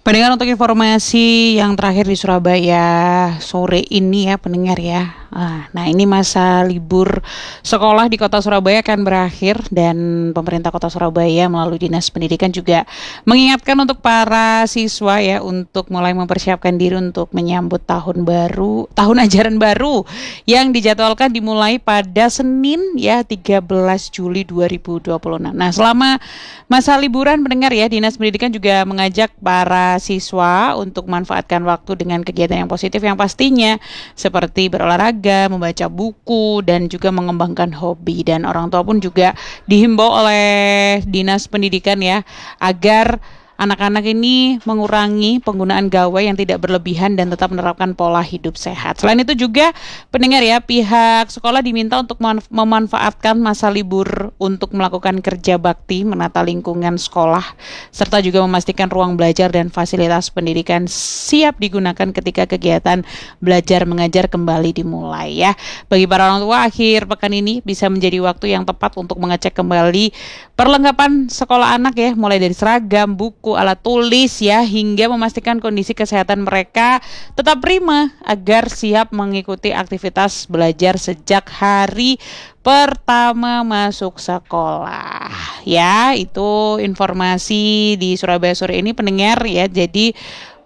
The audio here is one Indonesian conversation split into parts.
Pendengar, untuk informasi yang terakhir di Surabaya sore ini ya pendengar ya. Nah, ini masa libur sekolah di kota Surabaya akan berakhir dan pemerintah kota Surabaya melalui Dinas Pendidikan juga mengingatkan untuk para siswa ya untuk mulai mempersiapkan diri untuk menyambut tahun baru, tahun ajaran baru yang dijadwalkan dimulai pada Senin ya 13 Juli 2026. Nah, selama masa liburan pendengar ya, Dinas Pendidikan juga mengajak para siswa untuk memanfaatkan waktu dengan kegiatan yang positif yang pastinya seperti berolahraga, membaca buku, dan juga mengembangkan hobi. Dan orang tua pun juga dihimbau oleh Dinas Pendidikan ya agar anak-anak ini mengurangi penggunaan gawai yang tidak berlebihan dan tetap menerapkan pola hidup sehat. Selain itu juga pendengar ya, pihak sekolah diminta untuk memanfaatkan masa libur untuk melakukan kerja bakti, menata lingkungan sekolah, serta juga memastikan ruang belajar dan fasilitas pendidikan siap digunakan ketika kegiatan belajar mengajar kembali dimulai ya. Bagi para orang tua, akhir pekan ini bisa menjadi waktu yang tepat untuk mengecek kembali perlengkapan sekolah anak ya, mulai dari seragam, buku, alat tulis ya, hingga memastikan kondisi kesehatan mereka tetap prima agar siap mengikuti aktivitas belajar sejak hari pertama masuk sekolah. Ya, itu informasi di Surabaya sore ini pendengar ya. Jadi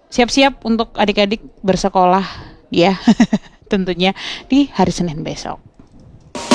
siap-siap untuk adik-adik bersekolah ya. Tentunya di hari Senin besok.